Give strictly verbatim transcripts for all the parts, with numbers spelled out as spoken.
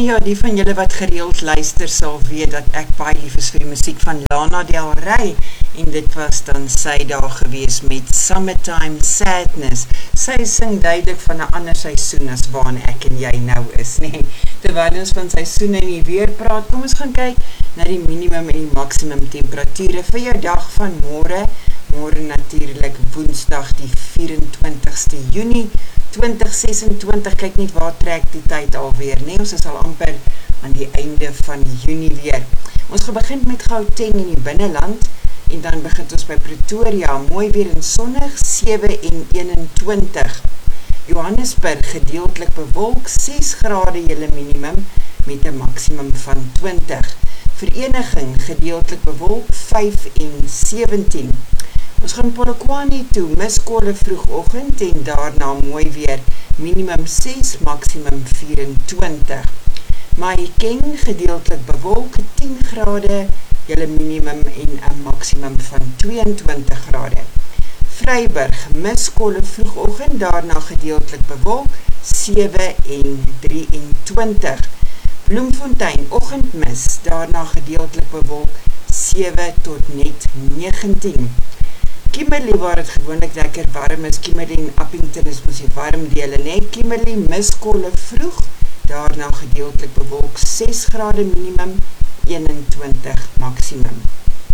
ja, die van julle wat gereeld luister sal weet dat ek baie lief is vir die musiek van Lana Del Rey, en dit was dan sy daar gewees met Summertime Sadness. Sy sing duidelik van 'n ander seisoen as waarin ek en jy nou is, nee. Terwyl ons van seisoene en die weer praat, kom ons gaan kyk na die minimum en die maksimum temperature vir jou dag van môre. Môre natuurlik Woensdag die vyf-en-twintigste Junie twintig sesentwintig, kyk net waar trek die tyd alweer, nee, ons is al amper aan die einde van Junie weer. Ons gaan begin met Gauteng in die binneland, en dan begin ons by Pretoria, mooi weer en sonnig, sewe en eenentwintig. Johannesburg gedeeltelik bewolk, ses grade julle minimum, met 'n maksimum van twintig. Vereniging gedeeltelik bewolk, vyf en sewentien. Ons gaan Polokwane toe, miskole vroegoggend en daarna mooi weer, minimum ses, maksimum vyf-en-twintig. Mahikeng gedeeltelik bewolk, tien grade, julle minimum en 'n maksimum van twee-en-twintig grade. Vryburg, miskole vroegoggend, daarna gedeeltelik bewolk, sewe en drieëntwintig. Bloemfontein, oggendmis, daarna gedeeltelik bewolk, sewe tot net negentien. Kimberley, waar het gewoonlik lekker warm is, Kimberley en Appington is mos die warm dele, nee, Kimberley, miskole vroeg, daarna gedeeltelik bewolk, ses grade minimum, eenentwintig maksimum.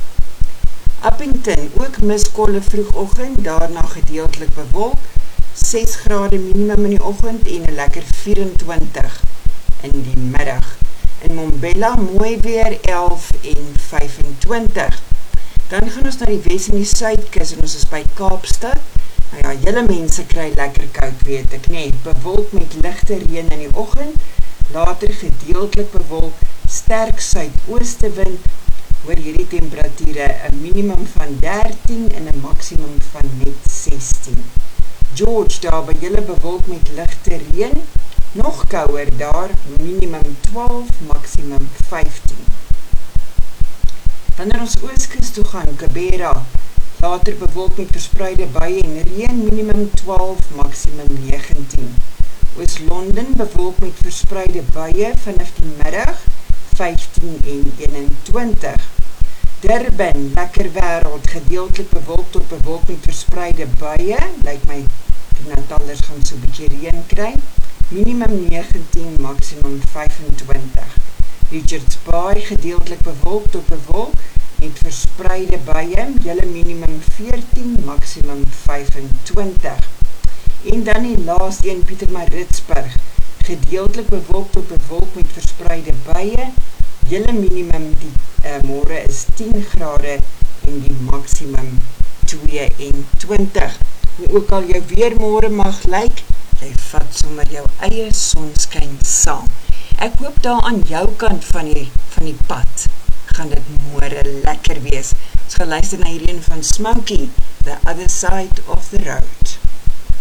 Appington, ook miskole vroegoggend, daarna gedeeltelik bewolk, ses grade minimum in die oggend en 'n lekker vyf-en-twintig in die middag. In Mbombela, mooi weer, elf en vyf-en-twintig. Dan gaan ons na die wes en die suidkus en ons is by Kaapstad. Nou ja, julle mense kry lekker koud, weet ek, nee, bewolk met ligte reën in die oggend, later gedeeltelik bewolk, sterk suidoostewind, hoor hierdie temperature, 'n minimum van dertien en 'n maksimum van net sestien. George, daar by julle bewolk met ligte reën, nog kouer daar, minimum twaalf, maksimum vyftien. Wanneer ons ooskus toe gaan, Kibera, later bewolk met verspreide buie en reën, minimum twaalf, maksimum negentien. Oos-London bewolk met verspreide buie vanaf die middag, vyftien en eenentwintig. Durban, lekker wêreld, gedeeltelik bewolk tot bewolk met verspreide buie, lyk my die Natalders gaan so 'n bietjie reën kry, minimum negentien, maksimum vyf-en-twintig. Richards Bay, gedeeltelik bewolk tot bewolk, met verspreide buie, julle minimum veertien, maksimum vyf-en-twintig. En dan die laaste een, Pietermaritzburg, gedeeltelik bewolk tot bewolk met verspreide buie, julle minimum die uh, môre is tien grade en die maksimum twee-en-twintig. Hoe ook al jou weer môre mag lyk, jy vat sommer jou eie sonskyn saam. Ek hoop daar aan jou kant van die, van die pad gaan dit môre lekker wees. Ons gaan luister na hierdie een van Smokey, The Other Side of the Road.